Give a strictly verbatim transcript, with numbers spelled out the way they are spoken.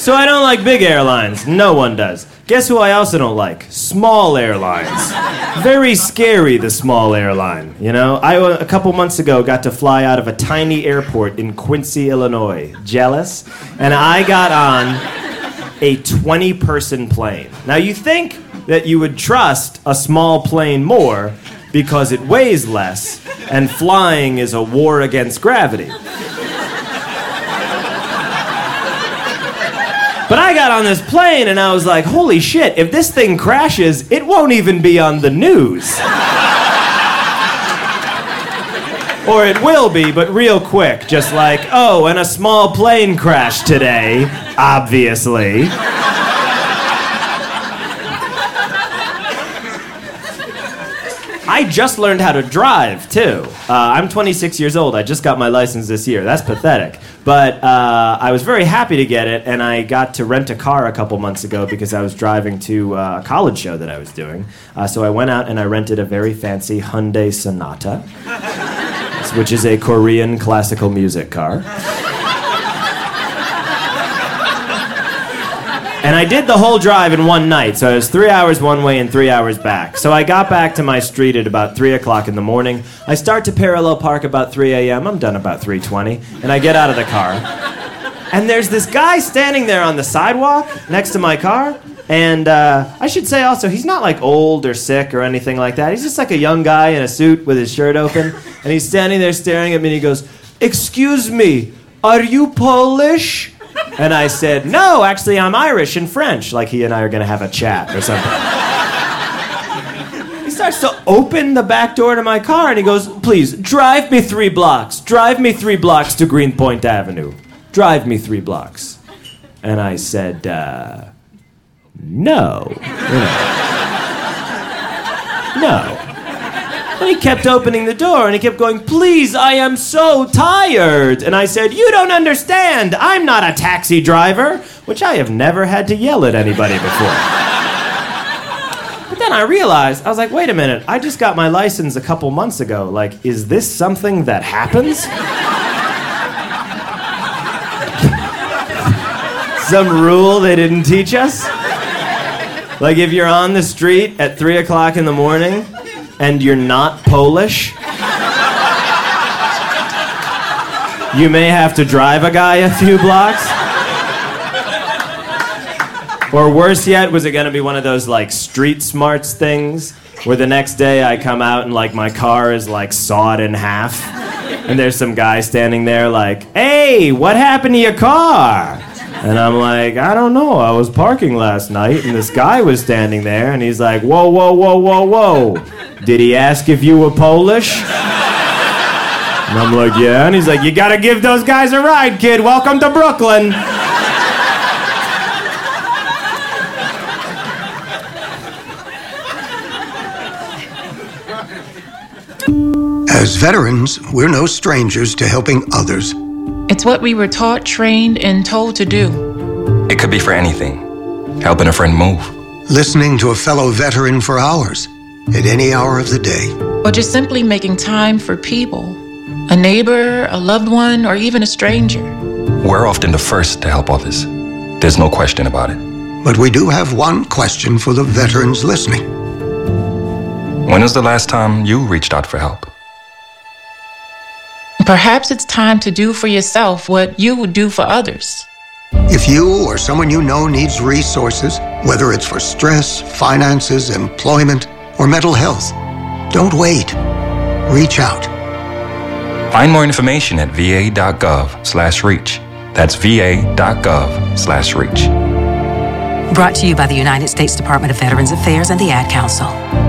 So I don't like big airlines. No one does. Guess who I also don't like? Small airlines. Very scary, the small airline. You know, I, a couple months ago, got to fly out of a tiny airport in Quincy, Illinois. Jealous? And I got on a twenty-person plane. Now, you think that you would trust a small plane more because it weighs less, and flying is a war against gravity. But I got on this plane and I was like, holy shit, if this thing crashes, it won't even be on the news. Or it will be, but real quick, just like, oh, and a small plane crashed today, obviously. I just learned how to drive, too. Uh, I'm twenty-six years old. I just got my license this year. That's pathetic. But uh, I was very happy to get it, and I got to rent a car a couple months ago because I was driving to uh, a college show that I was doing. Uh, so I went out and I rented a very fancy Hyundai Sonata, which is a Korean classical music car. And I did the whole drive in one night, so it was three hours one way and three hours back. So I got back to my street at about three o'clock in the morning. I start to parallel park about three a.m. I'm done about three twenty, and I get out of the car. And there's this guy standing there on the sidewalk next to my car, and uh, I should say also, he's not like old or sick or anything like that. He's just like a young guy in a suit with his shirt open, and he's standing there staring at me, and he goes, "Excuse me, are you Polish?" And I said, no, actually, I'm Irish and French. Like he and I are going to have a chat or something. He starts to open the back door to my car, and he goes, please, drive me three blocks. Drive me three blocks to Greenpoint Avenue. Drive me three blocks. And I said, uh, no. You know. No. And he kept opening the door, and he kept going, please, I am so tired. And I said, you don't understand. I'm not a taxi driver, which I have never had to yell at anybody before. But then I realized, I was like, wait a minute, I just got my license a couple months ago. Like, is this something that happens? Some rule they didn't teach us? Like, if you're on the street at three o'clock in the morning, and you're not Polish, you may have to drive a guy a few blocks. Or worse yet, was it gonna be one of those like street smarts things where the next day I come out and like my car is like sawed in half and there's some guy standing there like, hey, what happened to your car? And I'm like, I don't know, I was parking last night and this guy was standing there and he's like, whoa, whoa, whoa, whoa, whoa. Did he ask if you were Polish? And I'm like, yeah. And he's like, you gotta give those guys a ride, kid. Welcome to Brooklyn. As veterans, we're no strangers to helping others. It's what we were taught, trained, and told to do. It could be for anything. Helping a friend move. Listening to a fellow veteran for hours, at any hour of the day. Or just simply making time for people. A neighbor, a loved one, or even a stranger. We're often the first to help others. There's no question about it. But we do have one question for the veterans listening. When was the last time you reached out for help? Perhaps it's time to do for yourself what you would do for others. If you or someone you know needs resources, whether it's for stress, finances, employment, or mental health, don't wait. Reach out. Find more information at va.gov slash reach. That's va.gov slash reach. Brought to you by the United States Department of Veterans Affairs and the Ad Council.